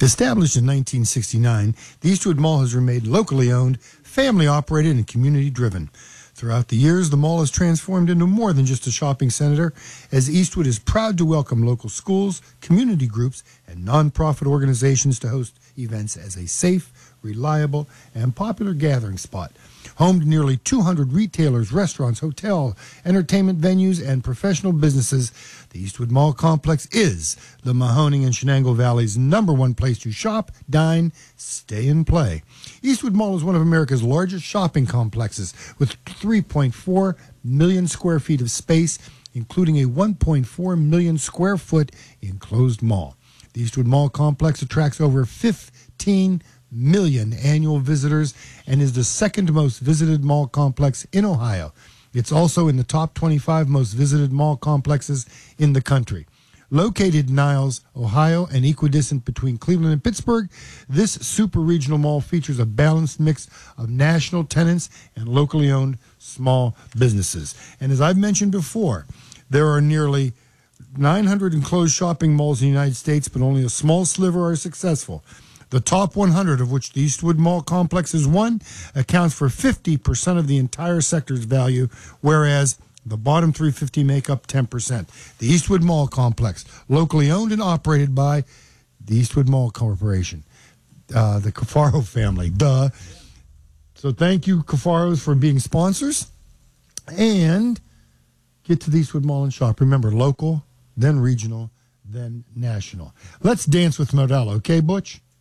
Established in 1969, the Eastwood Mall has remained locally owned, family operated, and community driven. Throughout the years, the mall has transformed into more than just a shopping center, as Eastwood is proud to welcome local schools, community groups, and nonprofit organizations to host events as a safe, reliable, and popular gathering spot. Home to nearly 200 retailers, restaurants, hotel, entertainment venues, and professional businesses, the Eastwood Mall Complex is the Mahoning and Shenango Valley's #1 place to shop, dine, stay, and play. Eastwood Mall is one of America's largest shopping complexes with 3.4 million square feet of space, including a 1.4 million square foot enclosed mall. The Eastwood Mall Complex attracts over 15 million annual visitors and is the second most visited mall complex in Ohio. It's also in the top 25 most visited mall complexes in the country. Located in Niles, Ohio, and equidistant between Cleveland and Pittsburgh, this super regional mall features a balanced mix of national tenants and locally owned small businesses. And as I've mentioned before, there are nearly 900 enclosed shopping malls in the United States, but only a small sliver are successful. The top 100, of which the Eastwood Mall Complex is one, accounts for 50% of the entire sector's value, whereas the bottom 350 make up 10%. The Eastwood Mall Complex, locally owned and operated by the Eastwood Mall Corporation, the Cafaro family, duh. So thank you, Cafaros, for being sponsors. And get to the Eastwood Mall and shop. Remember, local, then regional, then national. Let's dance with Modelo, okay, Butch?